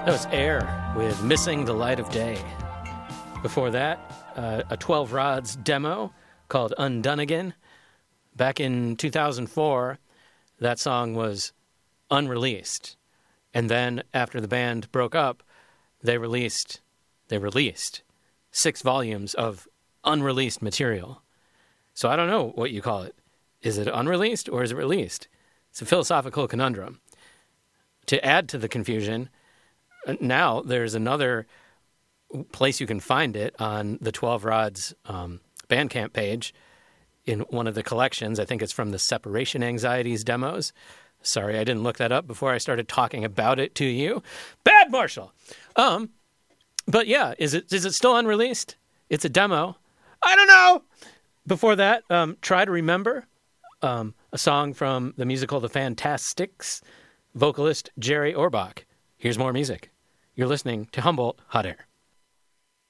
That was Air with Missing the Light of Day. Before that, a 12 Rods demo called Undone Again. Back in 2004, that song was unreleased. And then after the band broke up, they released 6 volumes of unreleased material. So I don't know what you call it. Is it unreleased or is it released? It's a philosophical conundrum. To add to the confusion, now there's another place you can find it on the 12 Rods Bandcamp page in one of the collections. I think it's from the Separation Anxieties demos. Sorry, I didn't look that up before I started talking about it to you. Bad Marshall! But yeah, is it still unreleased? It's a demo. I don't know! Before that, Try to Remember, a song from the musical The Fantastics, vocalist Jerry Orbach. Here's more music. You're listening to Humboldt Hot Air.